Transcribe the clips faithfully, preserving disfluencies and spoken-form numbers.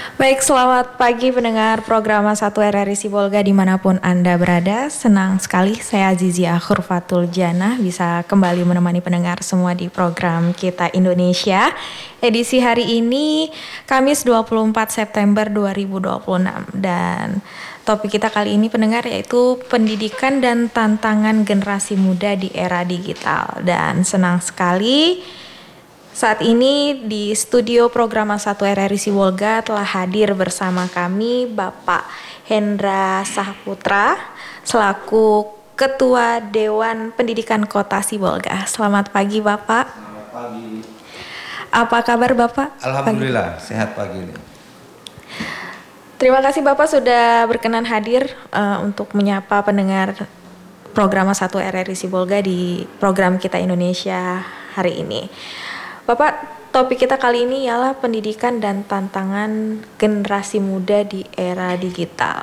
Baik, selamat pagi pendengar program satu R R I Sibolga dimanapun Anda berada. Senang sekali saya Azizia Khurfatul Janah bisa kembali menemani pendengar semua di program Kita Indonesia. Edisi hari ini Kamis dua puluh empat September dua ribu dua puluh enam dan topik kita kali ini pendengar yaitu pendidikan dan tantangan generasi muda di era digital. Dan senang sekali saat ini di studio program satu R R I Sibolga telah hadir bersama kami Bapak Hendra Sahaputra selaku Ketua Dewan Pendidikan Kota Sibolga. Selamat pagi Bapak. Selamat pagi. Apa kabar Bapak? Alhamdulillah pagi. Sehat pagi ini. Terima kasih Bapak sudah berkenan hadir uh, untuk menyapa pendengar program satu R R I Sibolga di program Kita Indonesia hari ini. Bapak, topik kita kali ini ialah pendidikan dan tantangan generasi muda di era digital.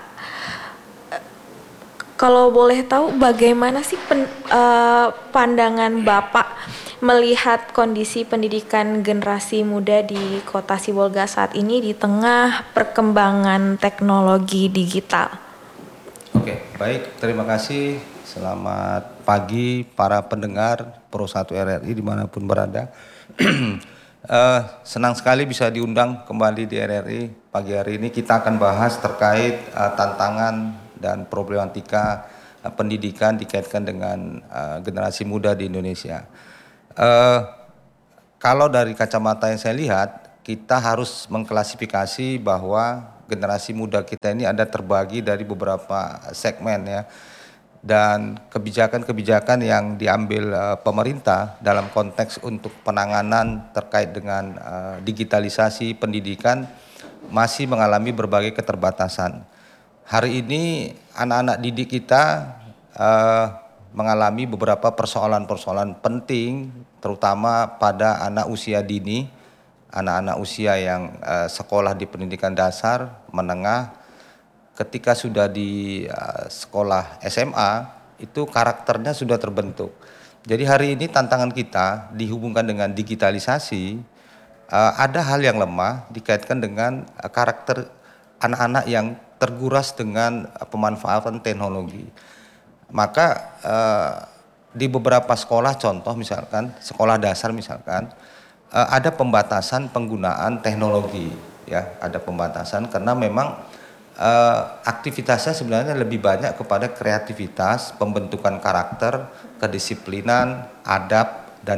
Kalau boleh tahu bagaimana sih pen, uh, pandangan Bapak melihat kondisi pendidikan generasi muda di Kota Sibolga saat ini di tengah perkembangan teknologi digital? Oke, baik. Terima kasih. Selamat pagi para pendengar Pro satu R R I dimanapun berada. uh, senang sekali bisa diundang kembali di R R I. Pagi hari ini kita akan bahas terkait uh, tantangan dan problematika uh, pendidikan dikaitkan dengan uh, generasi muda di Indonesia. Uh, kalau dari kacamata yang saya lihat, kita harus mengklasifikasi bahwa generasi muda kita ini ada terbagi dari beberapa segmen ya. Dan kebijakan-kebijakan yang diambil uh, pemerintah dalam konteks untuk penanganan terkait dengan uh, digitalisasi pendidikan masih mengalami berbagai keterbatasan. Hari ini anak-anak didik kita uh, mengalami beberapa persoalan-persoalan penting, terutama pada anak usia dini, anak-anak usia yang uh, sekolah di pendidikan dasar, menengah. Ketika sudah di uh, sekolah S M A, itu karakternya sudah terbentuk. Jadi hari ini tantangan kita dihubungkan dengan digitalisasi, uh, ada hal yang lemah dikaitkan dengan uh, karakter anak-anak yang terguras dengan uh, pemanfaatan teknologi. Maka uh, di beberapa sekolah, contoh misalkan sekolah dasar misalkan, uh, ada pembatasan penggunaan teknologi, ya, ada pembatasan karena memang Uh, aktivitasnya sebenarnya lebih banyak kepada kreativitas, pembentukan karakter, kedisiplinan, adab,